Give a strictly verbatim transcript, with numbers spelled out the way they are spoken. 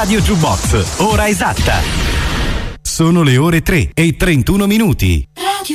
Radio Jukebox, ora esatta. Sono le ore tre e trentuno minuti.